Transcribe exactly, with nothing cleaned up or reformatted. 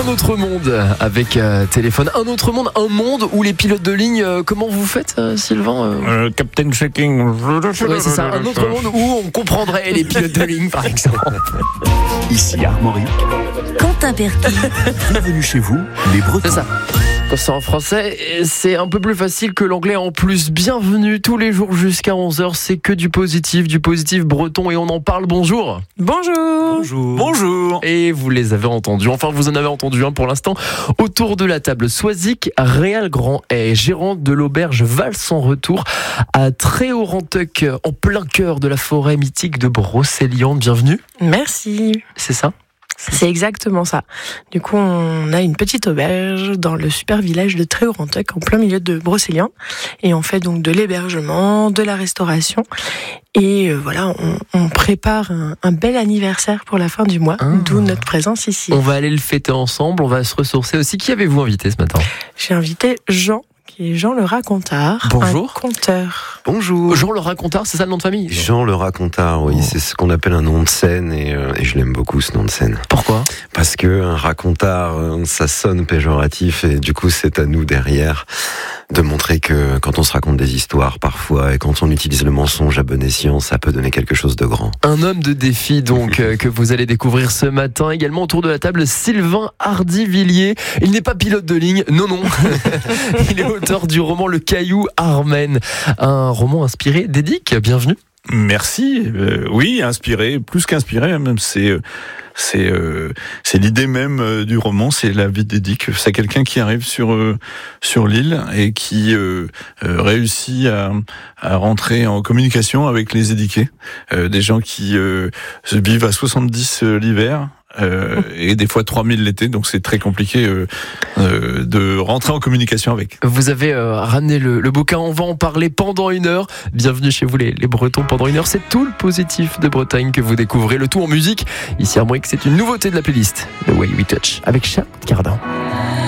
Un autre monde avec euh, téléphone. Un autre monde, un monde où les pilotes de ligne, euh, comment vous faites, euh, Sylvain euh... Euh, Captain Checking. Ouais, c'est ça, un autre monde où on comprendrait les pilotes de ligne, par exemple. Ici Armorique, Quentin Perky. bienvenue chez vous, les Bretons. C'est ça. Quand c'est en français, c'est un peu plus facile que l'anglais en plus. Bienvenue tous les jours jusqu'à onze heures, c'est que du positif, du positif breton et on en parle. Bonjour. Bonjour. Bonjour. Bonjour. Et vous les avez entendus, enfin vous en avez entendu un pour l'instant. Autour de la table, Soisic Réal Grand est gérante de l'auberge Val sans retour à Tréhaut-Rantuc, en plein cœur de la forêt mythique de Brocéliande. Bienvenue. Merci. C'est ça ? C'est exactement ça. Du coup, on a une petite auberge dans le super village de Tréhaut-Rantuc, en plein milieu de Brocéliande. Et on fait donc de l'hébergement, de la restauration. Et euh, voilà, on, on prépare un, un bel anniversaire pour la fin du mois, Ah. d'où notre présence ici. On va aller le fêter ensemble, on va se ressourcer aussi. Qui avez-vous invité ce matin ? J'ai invité Jean, qui est Jean le Racontard. Bonjour. Un conteur. Bonjour. Jean le Racontard, c'est ça le nom de famille ? Jean le Racontard, oui, Oh. c'est ce qu'on appelle un nom de scène et, euh, et je l'aime beaucoup ce nom de scène. Pourquoi ? Parce que un racontard, euh, ça sonne péjoratif et du coup c'est à nous derrière de montrer que quand on se raconte des histoires parfois et quand on utilise le mensonge à bon escient, ça peut donner quelque chose de grand. Un homme de défi donc euh, que vous allez découvrir ce matin. Également autour de la table, Sylvain Hardy-Villiers. Il n'est pas pilote de ligne, non non. Il est auteur du roman Le Caillou Armen, un roman inspiré d'Edic. Bienvenue. Merci. Euh, oui, inspiré, plus qu'inspiré, même c'est euh, c'est euh, c'est l'idée même euh, du roman, c'est la vie d'Edic. C'est quelqu'un qui arrive sur euh, sur l'île et qui euh, euh, réussit à, à rentrer en communication avec les édiqués, euh, des gens qui euh, se vivent à soixante-dix euh, l'hiver. Euh, et des fois trois mille l'été, donc c'est très compliqué euh, euh, de rentrer en communication avec. Vous avez euh, ramené le, le bouquin, on va en parler pendant une heure. Bienvenue chez vous les, les Bretons pendant une heure. C'est tout le positif de Bretagne que vous découvrez, le tout en musique. Ici à Armorique, c'est une nouveauté de la playlist, The Way We Touch, avec Charles Cardin.